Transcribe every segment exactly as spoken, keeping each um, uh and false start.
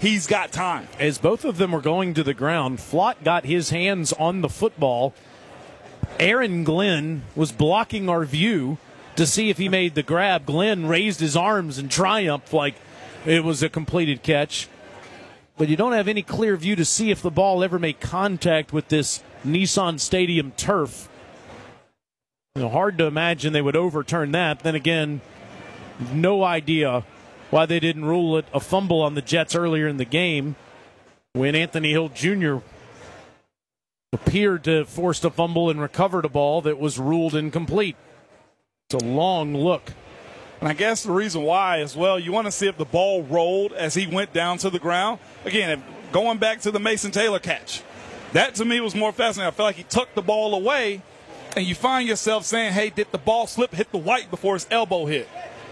he's got time. As both of them were going to the ground, Flott got his hands on the football. Aaron Glenn was blocking our view to see if he made the grab. Glenn raised his arms in triumph like it was a completed catch. But you don't have any clear view to see if the ball ever made contact with this Nissan Stadium turf. You know, hard to imagine they would overturn that. Then again, no idea why they didn't rule it a fumble on the Jets earlier in the game when Anthony Hill Junior appeared to have forced a fumble and recovered a ball that was ruled incomplete. It's a long look. And I guess the reason why as well, you want to see if the ball rolled as he went down to the ground. Again, if, going back to the Mason Taylor catch, that to me was more fascinating. I felt like he tucked the ball away, and you find yourself saying, hey, did the ball slip, hit the white before his elbow hit?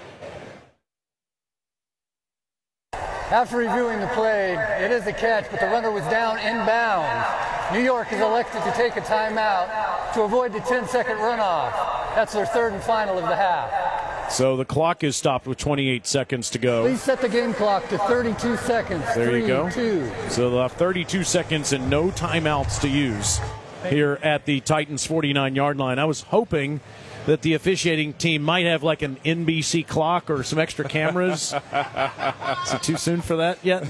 After reviewing the play, it is a catch, but the runner was down inbounds. New York has elected to take a timeout to avoid the ten-second runoff. That's their third and final of the half. So the clock is stopped with twenty-eight seconds to go. Please set the game clock to thirty-two seconds. There Three, you go. Two. So they'll have thirty-two seconds and no timeouts to use here at the Titans' forty-nine-yard line. I was hoping that the officiating team might have like an N B C clock or some extra cameras. Is it too soon for that yet?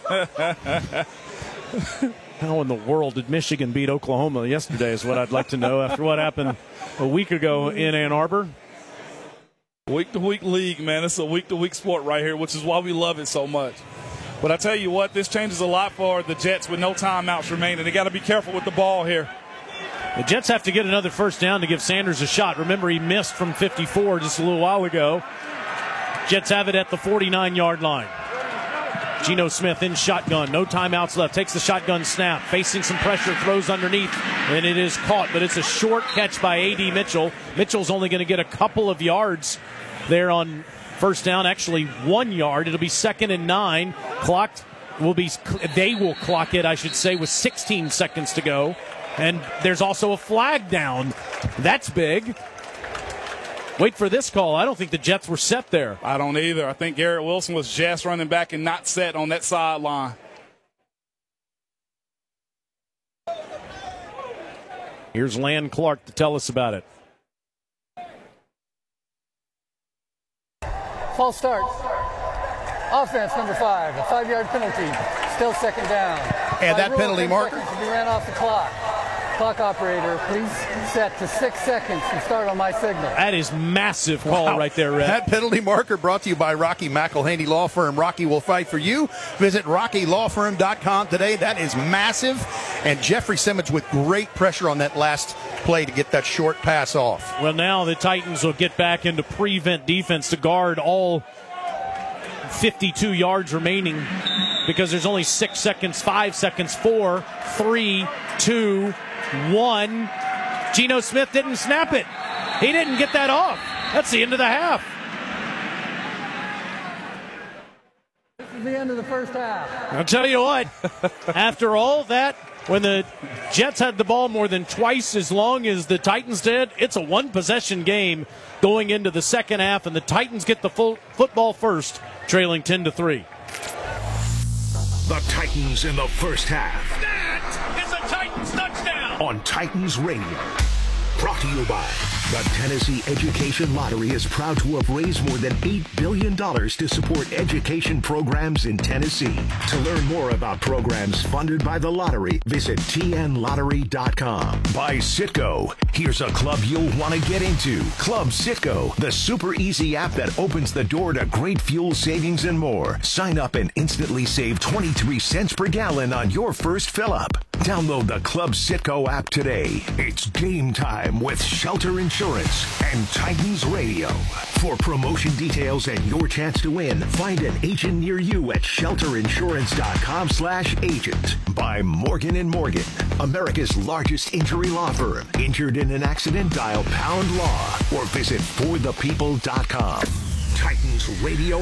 How in the world did Michigan beat Oklahoma yesterday is what I'd like to know after what happened a week ago in Ann Arbor. Week-to-week league, man. It's a week-to-week sport right here, which is why we love it so much. But I tell you what, this changes a lot for the Jets with no timeouts remaining. They got to be careful with the ball here. The Jets have to get another first down to give Sanders a shot. Remember, he missed from fifty-four just a little while ago. Jets have it at the forty-nine-yard line. Geno Smith in shotgun. No timeouts left. Takes the shotgun snap. Facing some pressure. Throws underneath. And it is caught. But it's a short catch by A D. Mitchell. Mitchell's only going to get a couple of yards there on first down. Actually, one yard. It'll be second and nine. Clocked will be, they will clock it, I should say, with sixteen seconds to go. And there's also a flag down. That's big. Wait for this call. I don't think the Jets were set there. I don't either. I think Garrett Wilson was just running back and not set on that sideline. Here's Lan Clark to tell us about it. False start. Offense number five, a five-yard penalty. Still second down. And By that rule, penalty ten marker? seconds to be ran off the clock. Clock operator, please set to six seconds and start on my signal. That is massive call Wow. right there, Red. That penalty marker brought to you by Rocky McElhaney Law Firm. Rocky will fight for you. Visit rocky law firm dot com today. That is massive. And Jeffrey Simmons with great pressure on that last play to get that short pass off. Well, now the Titans will get back into prevent defense to guard all fifty-two yards remaining because there's only six seconds, five seconds, four, three, two, one. Geno Smith didn't snap it. He didn't get that off. That's the end of the half. This is the end of the first half. I'll tell you what, after all that, when the Jets had the ball more than twice as long as the Titans did, it's a one-possession game going into the second half, and the Titans get the full football first, trailing ten to three. The Titans in the first half. That is a Titans touchdown. On Titans Radio. Brought to you by the Tennessee Education Lottery is proud to have raised more than eight billion dollars to support education programs in Tennessee. To learn more about programs funded by the lottery, visit T N lottery dot com. By Citgo. Here's a club you'll want to get into. Club Citgo, the super easy app that opens the door to great fuel savings and more. Sign up and instantly save twenty-three cents per gallon on your first fill up. Download the Club Citgo app today. It's game time with Shelter Insurance and Titans Radio. For promotion details and your chance to win, find an agent near you at shelter insurance dot com slash agent. By Morgan and Morgan, America's largest injury law firm. Injured in an accident, dial pound law or visit for the people dot com. Titans Radio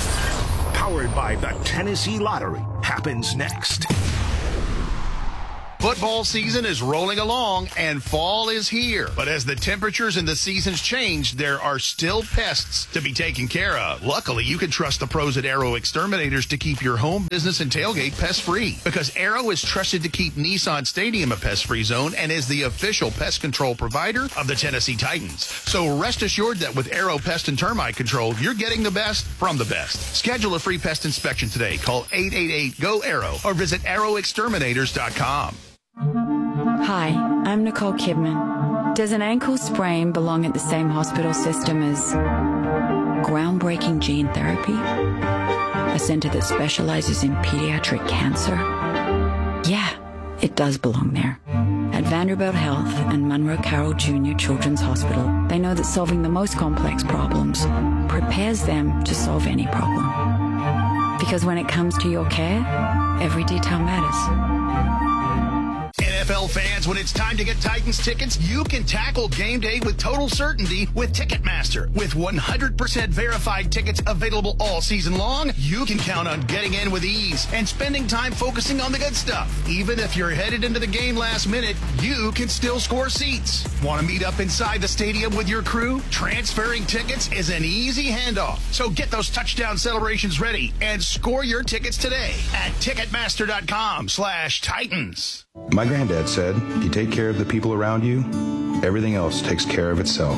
Halftime. Powered by the Tennessee Lottery. Happens next. Football season is rolling along and fall is here. But as the temperatures and the seasons change, there are still pests to be taken care of. Luckily, you can trust the pros at Arrow Exterminators to keep your home, business, and tailgate pest-free. Because Arrow is trusted to keep Nissan Stadium a pest-free zone and is the official pest control provider of the Tennessee Titans. So rest assured that with Arrow Pest and Termite Control, you're getting the best from the best. Schedule a free pest inspection today. Call eight eight eight, G O, ARROW or visit arrow exterminators dot com. Hi, I'm Nicole Kidman. Does an ankle sprain belong at the same hospital system as groundbreaking gene therapy? A center that specializes in pediatric cancer? Yeah, it does belong there. At Vanderbilt Health and Monroe Carroll Junior Children's Hospital, they know that solving the most complex problems prepares them to solve any problem. Because when it comes to your care, every detail matters. N F L fans, when it's time to get Titans tickets, you can tackle game day with total certainty with Ticketmaster. With one hundred percent verified tickets available all season long, you can count on getting in with ease and spending time focusing on the good stuff. Even if you're headed into the game last minute, you can still score seats. Want to meet up inside the stadium with your crew? Transferring tickets is an easy handoff. So get those touchdown celebrations ready and score your tickets today at Ticketmaster.com slash Titans. My granddad said, you take care of the people around you, everything else takes care of itself.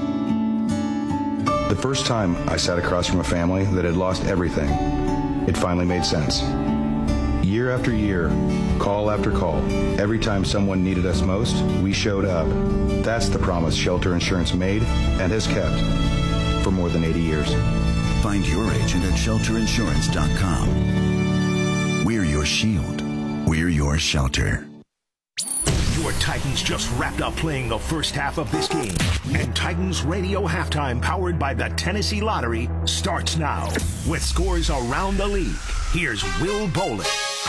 The first time I sat across from a family that had lost everything, it finally made sense. Year after year, call after call, every time someone needed us most, we showed up. That's the promise Shelter Insurance made and has kept for more than eighty years. Find your agent at shelter insurance dot com. We're your shield. We're your shelter. Your Titans just wrapped up playing the first half of this game. And Titans Radio Halftime, powered by the Tennessee Lottery, starts now. With scores around the league, here's Will Bowling.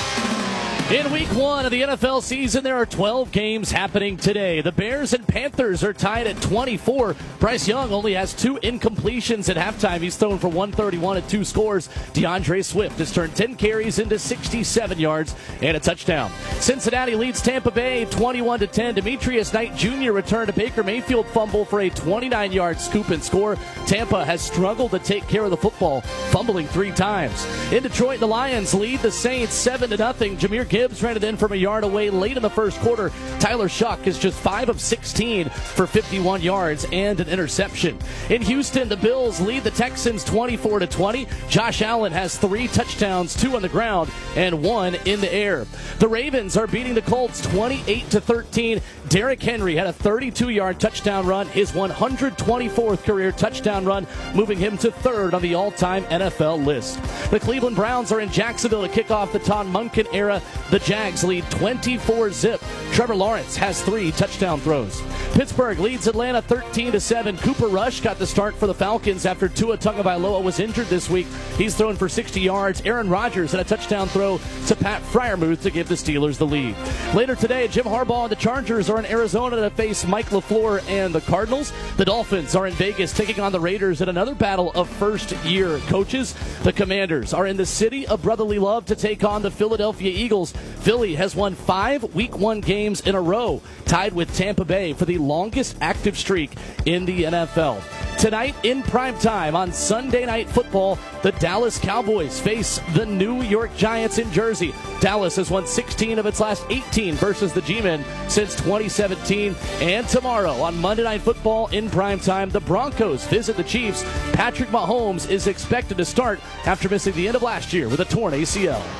In week one of the N F L season, there are twelve games happening today. The Bears and Panthers are tied at twenty-four. Bryce Young only has two incompletions at halftime. He's thrown for one thirty-one and two scores. DeAndre Swift has turned ten carries into sixty-seven yards and a touchdown. Cincinnati leads Tampa Bay twenty-one to ten. Demetrius Knight Junior returned a Baker Mayfield fumble for a twenty-nine yard scoop and score. Tampa has struggled to take care of the football, fumbling three times. In Detroit, the Lions lead the Saints seven to nothing. Jameer Gibbs ran it in from a yard away late in the first quarter. Tyler Shuck is just five of sixteen for fifty-one yards and an interception. In Houston, the Bills lead the Texans twenty-four to twenty. Josh Allen has three touchdowns, two on the ground and one in the air. The Ravens are beating the Colts twenty-eight to thirteen. Derrick Henry had a thirty-two yard touchdown run, his one hundred twenty-fourth career touchdown run, moving him to third on the all-time N F L list. The Cleveland Browns are in Jacksonville to kick off the Todd Monken era. The Jags lead twenty-four zip. Trevor Lawrence has three touchdown throws. Pittsburgh leads Atlanta thirteen to seven. Cooper Rush got the start for the Falcons after Tua Tagovailoa was injured this week. He's thrown for sixty yards. Aaron Rodgers had a touchdown throw to Pat Freiermuth to give the Steelers the lead. Later today, Jim Harbaugh and the Chargers are in Arizona to face Mike LaFleur and the Cardinals. The Dolphins are in Vegas taking on the Raiders in another battle of first-year coaches. The Commanders are in the city of brotherly love to take on the Philadelphia Eagles. Philly has won five week one games in a row, tied with Tampa Bay for the longest active streak in the N F L. Tonight in prime time on Sunday Night Football, the Dallas Cowboys face the New York Giants in Jersey. Dallas has won sixteen of its last eighteen versus the G-Men since twenty seventeen. And tomorrow on Monday Night Football in prime time, the Broncos visit the Chiefs. Patrick Mahomes is expected to start after missing the end of last year with a torn A C L.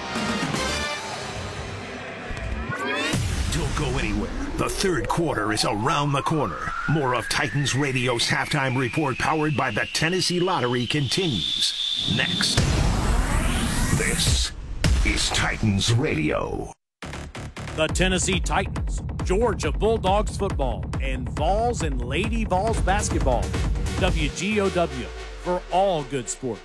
Don't go anywhere. The third quarter is around the corner. More of Titans Radio's halftime report, powered by the Tennessee Lottery, continues next. This is Titans Radio. The Tennessee Titans, Georgia Bulldogs football, and Vols and Lady Vols basketball. W G O W for all good sports.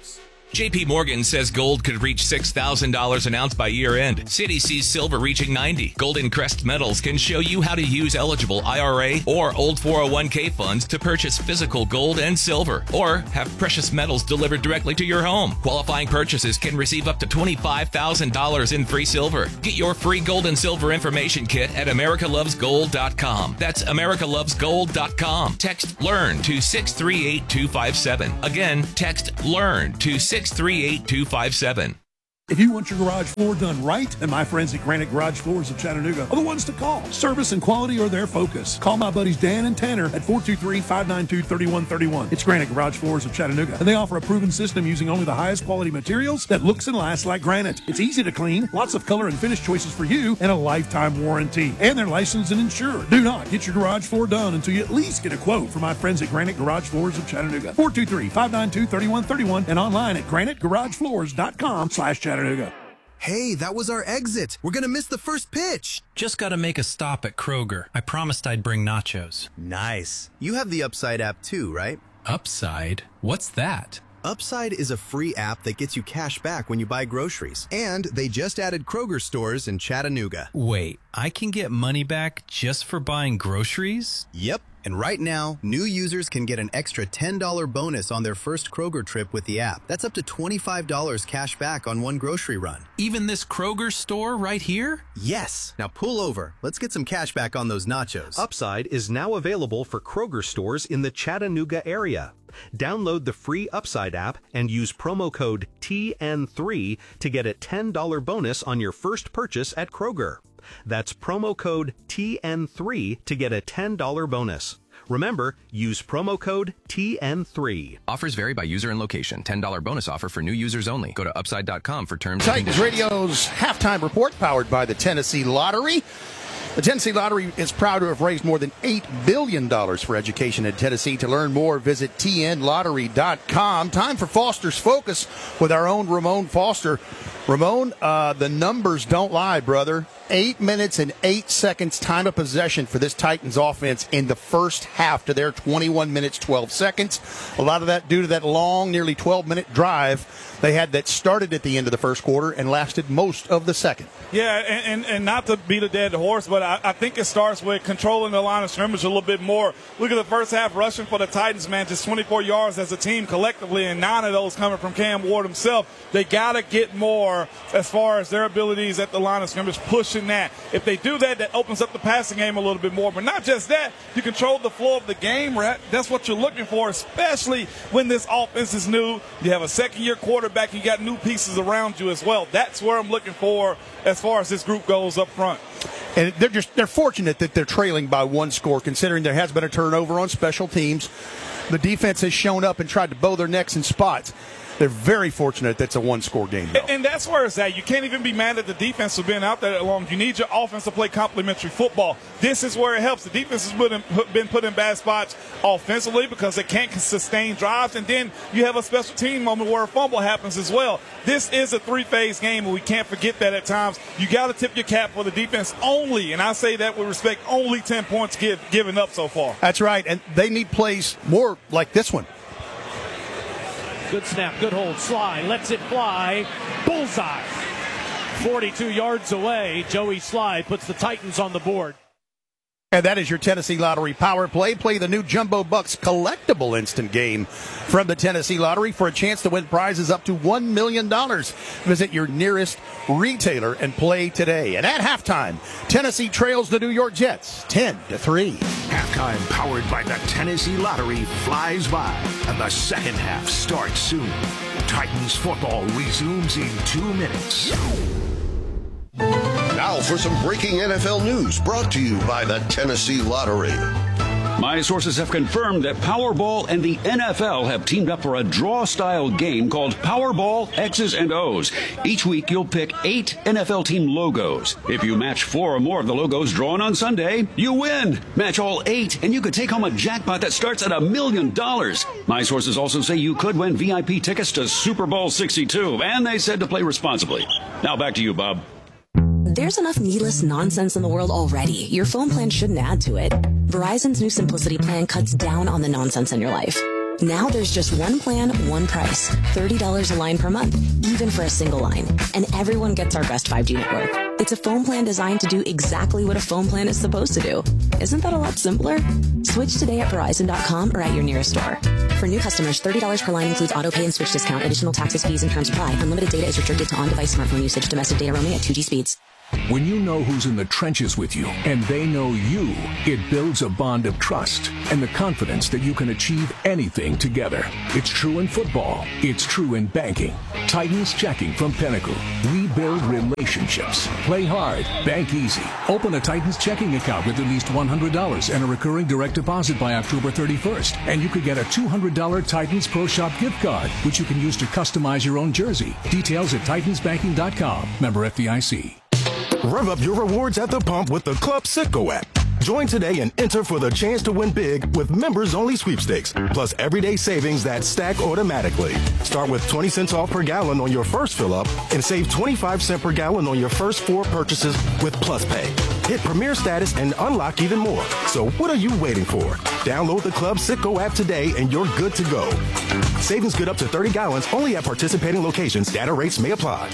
J P Morgan says gold could reach six thousand dollars an ounce by year end. Citi sees silver reaching ninety. Golden Crest Metals can show you how to use eligible I R A or old four oh one k funds to purchase physical gold and silver, or have precious metals delivered directly to your home. Qualifying purchases can receive up to twenty-five thousand dollars in free silver. Get your free gold and silver information kit at america loves gold dot com. That's america loves gold dot com. Text LEARN to six three eight two five seven. Again, text LEARN to six three eight two five seven. If you want your garage floor done right, then my friends at Granite Garage Floors of Chattanooga are the ones to call. Service and quality are their focus. Call my buddies Dan and Tanner at four two three, five nine two, three one three one. It's Granite Garage Floors of Chattanooga, and they offer a proven system using only the highest quality materials that looks and lasts like granite. It's easy to clean, lots of color and finish choices for you, and a lifetime warranty. And they're licensed and insured. Do not get your garage floor done until you at least get a quote from my friends at Granite Garage Floors of Chattanooga. four two three, five nine two, three one three one and online at granite garage floors dot com slash Chattanooga. Hey, that was our exit. We're gonna miss the first pitch. Just gotta make a stop at Kroger. I promised I'd bring nachos. Nice. You have the Upside app too, right? Upside? What's that? Upside is a free app that gets you cash back when you buy groceries. And they just added Kroger stores in Chattanooga. Wait, I can get money back just for buying groceries? Yep. And right now, new users can get an extra ten dollars bonus on their first Kroger trip with the app. That's up to twenty-five dollars cash back on one grocery run. Even this Kroger store right here? Yes. Now pull over. Let's get some cash back on those nachos. Upside is now available for Kroger stores in the Chattanooga area. Download the free Upside app and use promo code T N three to get a ten dollars bonus on your first purchase at Kroger. That's promo code T N three to get a ten dollars bonus. Remember, use promo code T N three. Offers vary by user and location. ten dollars bonus offer for new users only. Go to upside dot com for terms and Titans conditions. Radio's halftime report, powered by the Tennessee Lottery. The Tennessee Lottery is proud to have raised more than eight billion dollars for education in Tennessee. To learn more, visit T N lottery dot com. Time for Foster's Focus with our own Ramon Foster. Ramon, uh, the numbers don't lie, brother. Eight minutes and eight seconds time of possession for this Titans offense in the first half to their twenty-one minutes, twelve seconds. A lot of that due to that long, nearly twelve-minute drive they had that started at the end of the first quarter and lasted most of the second. Yeah, and, and, and not to beat a dead horse, but I, I think it starts with controlling the line of scrimmage a little bit more. Look at the first half rushing for the Titans, man, just twenty-four yards as a team collectively, and nine of those coming from Cam Ward himself. They got to get more as far as their abilities at the line of scrimmage, pushing that. If they do that, that opens up the passing game a little bit more. But not just that, you control the flow of the game. Right? That's what you're looking for, especially when this offense is new. You have a second-year quarterback. You got new pieces around you as well. That's where I'm looking for as far as this group goes up front. And they're just they're fortunate that they're trailing by one score, considering there has been a turnover on special teams. The defense has shown up and tried to bow their necks in spots. They're very fortunate that's a one-score game, though. And that's where it's at. You can't even be mad at the defense for being out there that long. You need your offense to play complementary football. This is where it helps. The defense has been, been put in bad spots offensively because they can't sustain drives. And then you have a special team moment where a fumble happens as well. This is a three-phase game, and we can't forget that at times. You got to tip your cap for the defense only, and I say that with respect, only ten points give, given up so far. That's right, and they need plays more like this one. Good snap, good hold. Sly lets it fly. Bullseye. forty-two yards away. Joey Sly puts the Titans on the board. And that is your Tennessee Lottery Power Play. Play the new Jumbo Bucks collectible instant game from the Tennessee Lottery for a chance to win prizes up to one million dollars. Visit your nearest retailer and play today. And at halftime, Tennessee trails the New York Jets ten to three. Halftime powered by the Tennessee Lottery flies by, and the second half starts soon. Titans football resumes in two minutes. Now for some breaking N F L news brought to you by the Tennessee Lottery. My sources have confirmed that Powerball and the N F L have teamed up for a draw-style game called Powerball X's and O's. Each week, you'll pick eight N F L team logos. If you match four or more of the logos drawn on Sunday, you win. Match all eight, and you could take home a jackpot that starts at a million dollars. My sources also say you could win V I P tickets to Super Bowl sixty-two, and they said to play responsibly. Now back to you, Bob. There's enough needless nonsense in the world already. Your phone plan shouldn't add to it. Verizon's new Simplicity plan cuts down on the nonsense in your life. Now there's just one plan, one price. thirty dollars a line per month, even for a single line. And everyone gets our best five G network. It's a phone plan designed to do exactly what a phone plan is supposed to do. Isn't that a lot simpler? Switch today at Verizon dot com or at your nearest store. For new customers, thirty dollars per line includes auto pay and switch discount. Additional taxes, fees, and terms apply. Unlimited data is restricted to on-device smartphone usage. Domestic data roaming at two G speeds. When you know who's in the trenches with you and they know you, it builds a bond of trust and the confidence that you can achieve anything together. It's true in football. It's true in banking. Titans Checking from Pinnacle. We build relationships. Play hard. Bank easy. Open a Titans checking account with at least one hundred dollars and a recurring direct deposit by October thirty-first. And you could get a two hundred dollars Titans Pro Shop gift card, which you can use to customize your own jersey. Details at titans banking dot com. Member F D I C. Rev up your rewards at the pump with the Club Citgo app. Join today and enter for the chance to win big with members-only sweepstakes, plus everyday savings that stack automatically. Start with twenty cents off per gallon on your first fill-up and save twenty-five cents per gallon on your first four purchases with Plus Pay. Hit Premier status and unlock even more. So what are you waiting for? Download the Club Citgo app today and you're good to go. Savings good up to thirty gallons only at participating locations. Data rates may apply.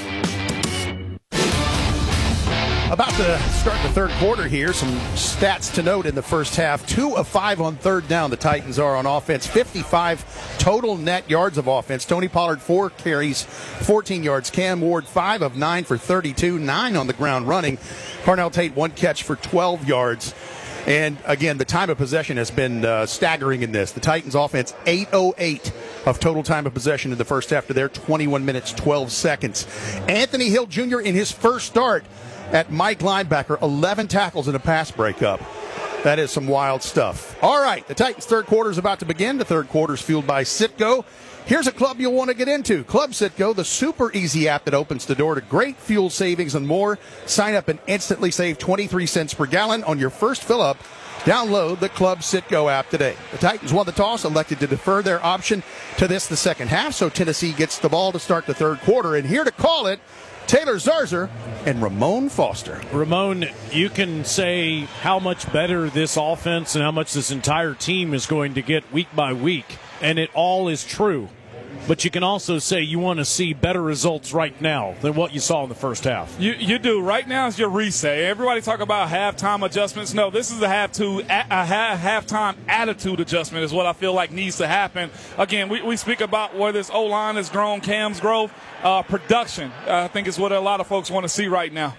About to start the third quarter here. Some stats to note in the first half. Two of five on third down the Titans are on offense. fifty-five total net yards of offense. Tony Pollard, four carries, fourteen yards. Cam Ward, five of nine for thirty-two, nine on the ground running. Carnell Tate, one catch for twelve yards. And again, the time of possession has been uh, staggering in this. The Titans offense, eight oh eight of total time of possession in the first half to their twenty-one minutes, twelve seconds. Anthony Hill Junior in his first start at Mike linebacker, eleven tackles in a pass breakup. That is some wild stuff. All right, the Titans' third quarter is about to begin. The third quarter is fueled by Citgo. Here's a club you'll want to get into. Club Citgo, the super easy app that opens the door to great fuel savings and more. Sign up and instantly save twenty-three cents per gallon on your first fill-up. Download the Club Citgo app today. The Titans won the toss, elected to defer their option to this the second half, so Tennessee gets the ball to start the third quarter. And here to call it, Taylor Zarzer and Ramon Foster. Ramon, you can say how much better this offense and how much this entire team is going to get week by week, and it all is true. But you can also say you want to see better results right now than what you saw in the first half. You you do. Right now is your reset. Everybody talk about halftime adjustments. No, this is a half to a halftime attitude adjustment is what I feel like needs to happen. Again, we, we speak about where this O-line has grown, Cam's growth, uh, production. Uh, I think is what a lot of folks want to see right now.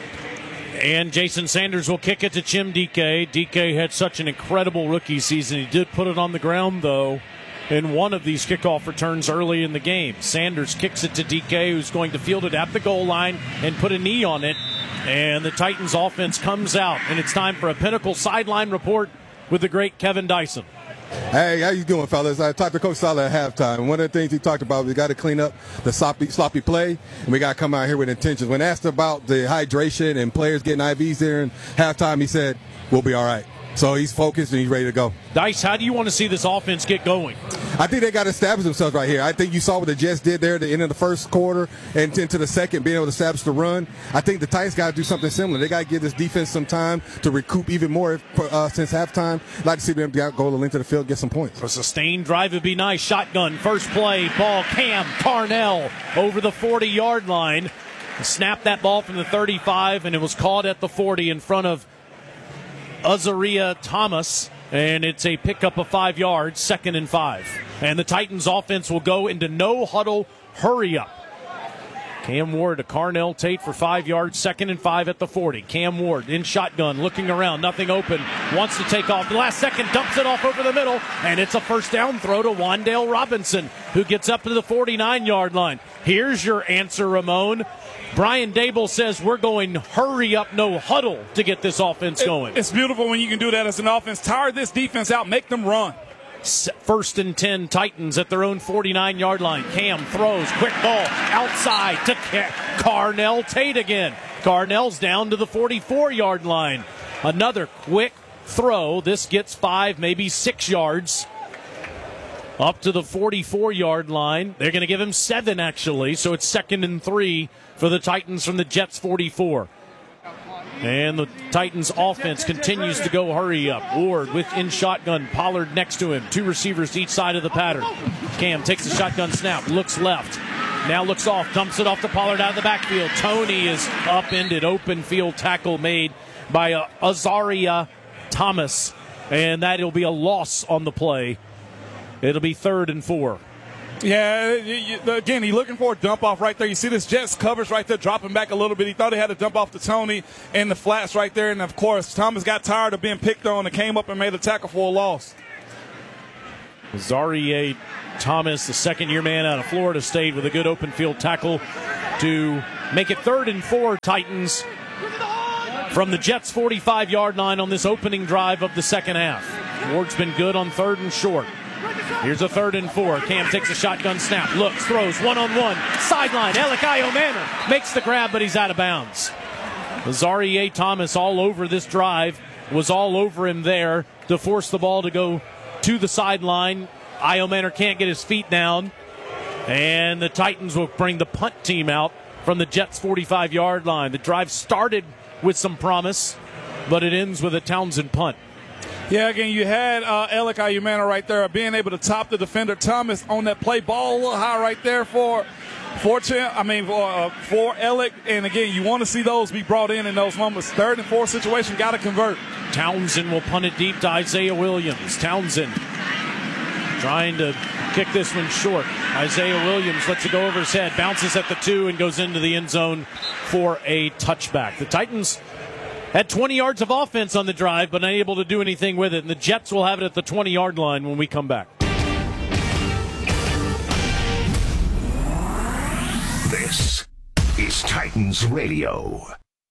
And Jason Sanders will kick it to Chim D K. D K had such an incredible rookie season. He did put it on the ground, though, in one of these kickoff returns early in the game. Sanders kicks it to D K, who's going to field it at the goal line and put a knee on it. And the Titans offense comes out, and it's time for a Pinnacle sideline report with the great Kevin Dyson. Hey, how you doing, fellas? I talked to Coach Saleh at halftime. One of the things he talked about, we got to clean up the sloppy, sloppy play, and we got to come out here with intentions. When asked about the hydration and players getting I Vs there in halftime, he said, we'll be all right. So he's focused and he's ready to go. Dice, how do you want to see this offense get going? I think they got to establish themselves right here. I think you saw what the Jets did there at the end of the first quarter and into the second, being able to establish the run. I think the Titans got to do something similar. They got to give this defense some time to recoup even more uh, since halftime. I'd like to see them go the length of the field, get some points. A sustained drive would be nice. Shotgun, first play, ball, Cam Carnell over the forty-yard line. Snapped that ball from the thirty-five, and it was caught at the forty in front of Azaria Thomas, and it's a pickup of five yards, second and five. And the Titans offense will go into no huddle, hurry up. Cam Ward to Carnell Tate for five yards, second and five at the forty. Cam Ward in shotgun, looking around, nothing open, wants to take off. The last second, dumps it off over the middle, and it's a first down throw to Wan'Dale Robinson, who gets up to the forty-nine-yard line. Here's your answer, Ramon. Brian Dable says we're going hurry up, no huddle to get this offense going. It, it's beautiful when you can do that as an offense. Tire this defense out, make them run. First and ten, Titans at their own forty-nine-yard line. Cam throws, quick ball, outside to Carnell Tate again. Carnell's down to the forty-four-yard line. Another quick throw. This gets five, maybe six yards. Up to the forty-four-yard line. They're going to give him seven, actually, so it's second and three for the Titans from the Jets' forty-four. And the Titans offense continues to go hurry up. Ward with in shotgun, Pollard next to him. Two receivers to each side of the pattern. Cam takes the shotgun snap, looks left. Now looks off, dumps it off to Pollard out of the backfield. Tony is upended, open field tackle made by uh, Azaria Thomas. And that'll be a loss on the play. It'll be third and four. Yeah, you, you, again, he's looking for a dump off right there. You see this Jets covers right there, dropping back a little bit. He thought he had to dump off to Tony in the flats right there. And, of course, Thomas got tired of being picked on and came up and made a tackle for a loss. Zaire Thomas, the second-year man out of Florida State, with a good open field tackle to make it third and four, Titans, from the Jets' forty-five-yard line on this opening drive of the second half. Ward's been good on third and short. Here's a third and four. Cam takes a shotgun snap, looks, throws, one-on-one, sideline. Alec Iomanner makes the grab, but he's out of bounds. Zaire Thomas all over this drive, was all over him there to force the ball to go to the sideline. Iomanner can't get his feet down, and the Titans will bring the punt team out from the Jets' forty-five-yard line. The drive started with some promise, but it ends with a Townsend punt. Yeah, again, you had uh, Alec Iomanner right there being able to top the defender. Thomas on that play ball a little high right there for for I mean for, uh, for Alec. And again, you want to see those be brought in in those moments. Third and fourth situation, got to convert. Townsend will punt it deep to Isaiah Williams. Townsend trying to kick this one short. Isaiah Williams lets it go over his head, bounces at the two, and goes into the end zone for a touchback. The Titans had twenty yards of offense on the drive, but unable to do anything with it. And the Jets will have it at the twenty-yard line when we come back. This is Titans Radio.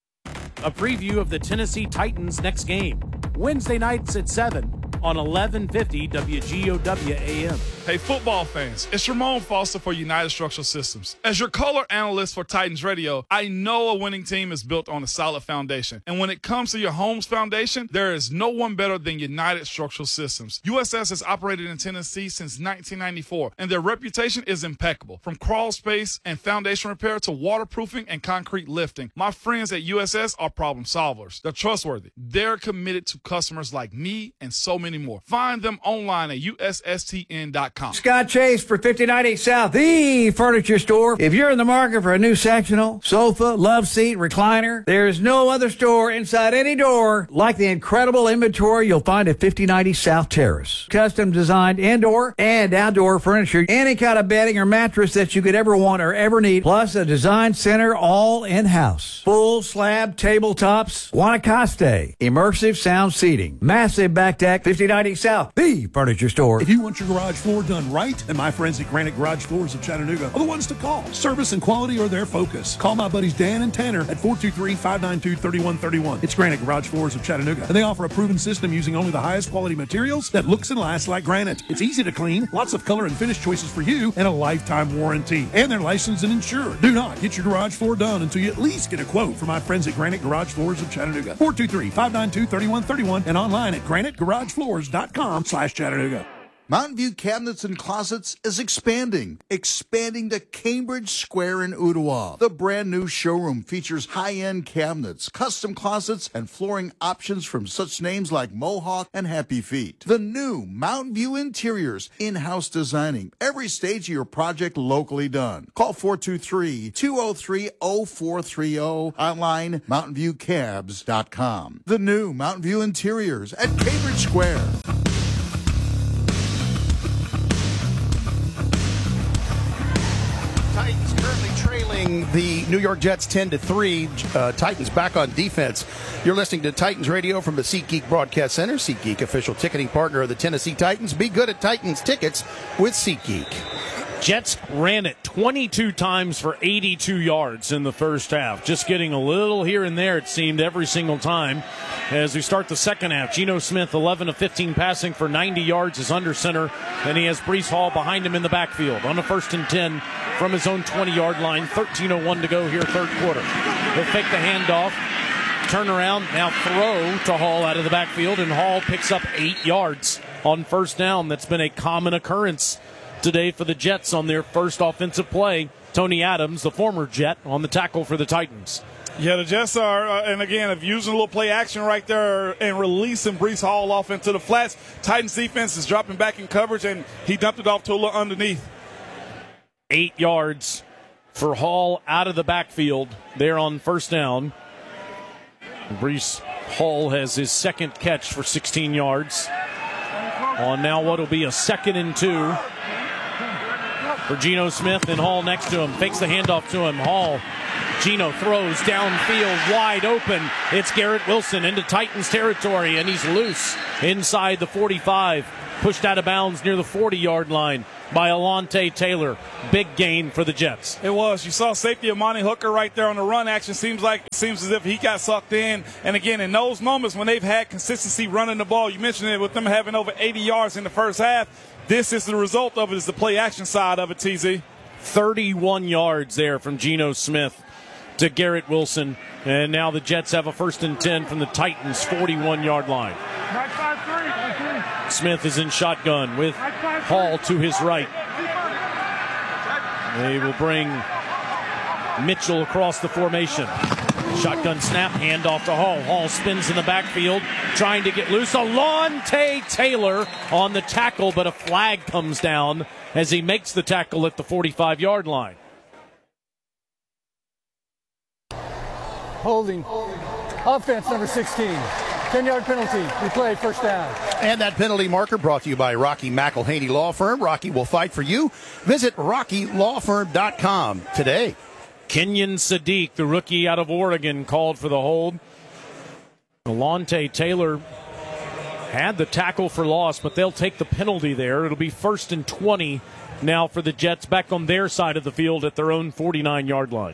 A preview of the Tennessee Titans' next game, Wednesday nights at seven on eleven fifty W G O W A M. Hey, football fans, it's Ramon Foster for United Structural Systems. As your color analyst for Titans Radio, I know a winning team is built on a solid foundation. And when it comes to your home's foundation, there is no one better than United Structural Systems. U S S has operated in Tennessee since nineteen ninety-four, and their reputation is impeccable. From crawl space and foundation repair to waterproofing and concrete lifting, my friends at U S S are problem solvers. They're trustworthy. They're committed to customers like me and so many more. Find them online at U S S T N dot com. Scott Chase for fifty ninety South, the furniture store. If you're in the market for a new sectional, sofa, love seat, recliner, there's no other store inside any door like the incredible inventory you'll find at fifty ninety South Terrace. Custom designed indoor and outdoor furniture, any kind of bedding or mattress that you could ever want or ever need, plus a design center all in-house. Full slab tabletops, Guanacaste, immersive sound seating, massive back deck, fifty ninety South, the furniture store. If you want your garage floor done right, and my friends at Granite Garage Floors of Chattanooga are the ones to call. Service and quality are their focus. Call my buddies Dan and Tanner at four two three, five nine two, three one three one. It's Granite Garage Floors of Chattanooga, and they offer a proven system using only the highest quality materials that looks and lasts like granite. It's easy to clean, lots of color and finish choices for you, and a lifetime warranty. And they're licensed and insured. Do not get your garage floor done until you at least get a quote from my friends at Granite Garage Floors of Chattanooga. four two three, five nine two, three one three one and online at granite garage floors dot com slash Chattanooga. Mountain View Cabinets and Closets is expanding, expanding to Cambridge Square in Ottawa. The brand new showroom features high-end cabinets, custom closets, and flooring options from such names like Mohawk and Happy Feet. The new Mountain View Interiors, in-house designing, every stage of your project locally done. Call four two three, two oh three, oh four three oh, online mountain view cabs dot com. The new Mountain View Interiors at Cambridge Square. Titans currently trailing the New York Jets ten to three. Uh, Titans back on defense. You're listening to Titans Radio from the SeatGeek Broadcast Center. SeatGeek, official ticketing partner of the Tennessee Titans. Be good at Titans tickets with SeatGeek. Jets ran it twenty-two times for eighty-two yards in the first half. Just getting a little here and there, it seemed, every single time. As we start the second half, Geno Smith, eleven of fifteen passing for ninety yards, is under center. And he has Breece Hall behind him in the backfield on a first and ten from his own twenty-yard line. thirteen oh one to go here, third quarter. He'll fake the handoff, turn around, now throw to Hall out of the backfield, and Hall picks up eight yards on first down. That's been a common occurrence today for the Jets on their first offensive play. Tony Adams, the former Jet, on the tackle for the Titans. Yeah, the Jets are, uh, and again, if using a little play action right there and releasing Breece Hall off into the flats, Titans defense is dropping back in coverage, and he dumped it off to a little underneath. Eight yards for Hall out of the backfield there on first down. Breece Hall has his second catch for sixteen yards. On now what will be a second and two for Geno Smith, and Hall next to him. Fakes the handoff to him. Hall, Geno throws downfield, wide open. It's Garrett Wilson into Titans territory, and he's loose inside the forty-five. Pushed out of bounds near the forty-yard line by Alontae Taylor. Big gain for the Jets. It was. You saw safety Amani Hooker right there on the run action. Seems like seems as if he got sucked in. And again, in those moments when they've had consistency running the ball, you mentioned it with them having over eighty yards in the first half. This is the result of it, is the play action side of it, T Z. thirty-one yards there from Geno Smith to Garrett Wilson. And now the Jets have a first and ten from the Titans' forty-one-yard line. Smith is in shotgun with Hall to his right. They will bring Mitchell across the formation. Shotgun snap, handoff to Hall. Hall spins in the backfield, trying to get loose. Alontae Taylor on the tackle, but a flag comes down as he makes the tackle at the forty-five-yard line. Holding. Offense number sixteen. ten-yard penalty. Replay, first down. And that penalty marker brought to you by Rocky McElhaney Law Firm. Rocky will fight for you. Visit rocky law firm dot com today. Kenyon Sadiq, the rookie out of Oregon, called for the hold. Alontae Taylor had the tackle for loss, but they'll take the penalty there. It'll be first and twenty now for the Jets, back on their side of the field at their own forty-nine-yard line.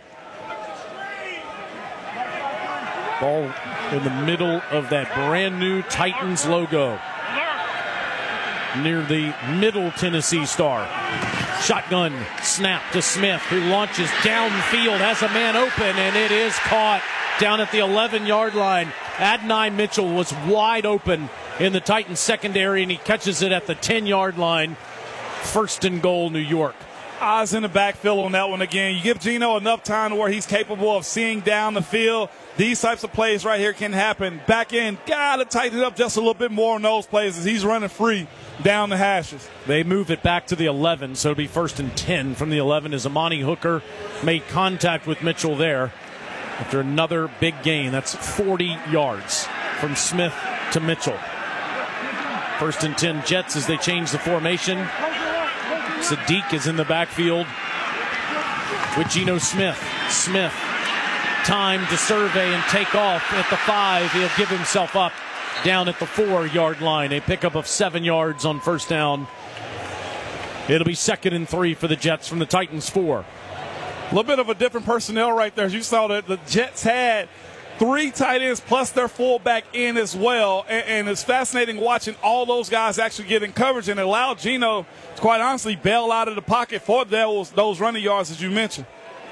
Ball in the middle of that brand new Titans logo near the middle Tennessee star. Shotgun snap to Smith, who launches downfield, has a man open, and it is caught down at the eleven-yard line. Adonai Mitchell was wide open in the Titans secondary, and he catches it at the ten-yard line. First and goal, New York. Eyes in the backfield on that one again. You give Geno enough time to where he's capable of seeing down the field. These types of plays right here can happen. Back end, got to tighten it up just a little bit more on those plays as he's running free down the hashes. They move it back to the eleven, so it'll be first and ten from the eleven as Amani Hooker made contact with Mitchell there after another big gain. That's forty yards from Smith to Mitchell. First and ten Jets as they change the formation. Sadiq is in the backfield with Geno Smith. Smith, time to survey and take off at the five. He'll give himself up down at the four-yard line. A pickup of seven yards on first down. It'll be second and three for the Jets from the Titans' four. A little bit of a different personnel right there. As you saw that the Jets had three tight ends plus their fullback in as well. And, and it's fascinating watching all those guys actually get in coverage and allow Geno to, quite honestly, bail out of the pocket for those, those running yards as you mentioned.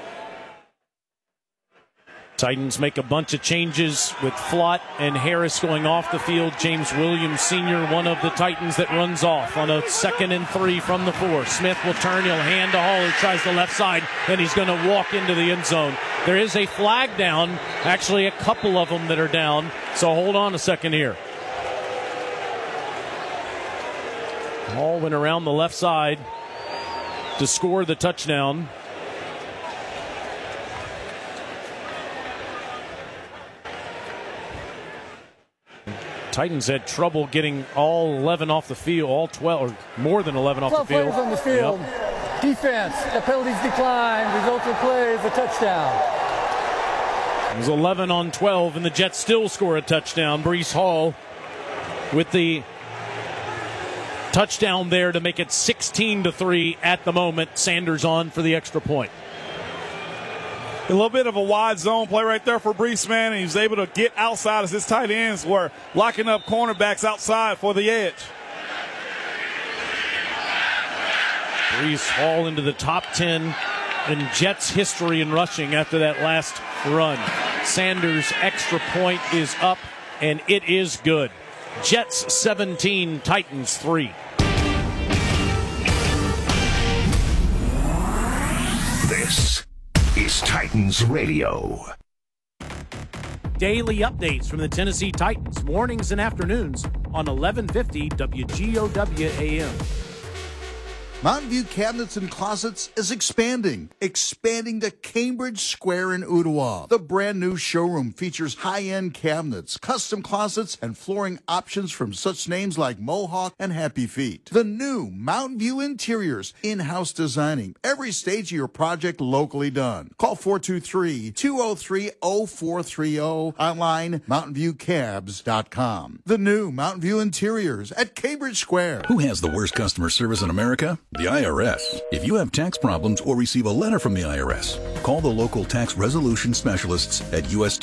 Titans make a bunch of changes with Flott and Harris going off the field. James Williams Senior, one of the Titans that runs off on a second and three from the four. Smith will turn, he'll hand to Hall, he tries the left side, and he's going to walk into the end zone. There is a flag down, actually a couple of them that are down, so hold on a second here. Hall went around the left side to score the touchdown. Titans had trouble getting all eleven off the field, all twelve, or more than eleven off the field. twelve players on the field. Yep. Defense, the penalties decline. Result of play is a touchdown. It was eleven on twelve, and the Jets still score a touchdown. Breece Hall with the touchdown there to make it sixteen to three at the moment. Sanders on for the extra point. A little bit of a wide zone play right there for Breece, man, and he was able to get outside as his tight ends were locking up cornerbacks outside for the edge. Breece Hall into the top ten in Jets history in rushing after that last run. Sanders' extra point is up, and it is good. Jets seventeen, Titans three. This is Titans Radio. Daily updates from the Tennessee Titans, mornings and afternoons on eleven fifty W G O W A M. Mountain View Cabinets and Closets is expanding, expanding to Cambridge Square in Ottawa. The brand new showroom features high-end cabinets, custom closets, and flooring options from such names like Mohawk and Happy Feet. The new Mountain View Interiors, in-house designing, every stage of your project locally done. Call four two three, two oh three, oh four three oh, online mountain view cabs dot com. The new Mountain View Interiors at Cambridge Square. Who has the worst customer service in America? The I R S. If you have tax problems or receive a letter from the I R S, call the local tax resolution specialists at U S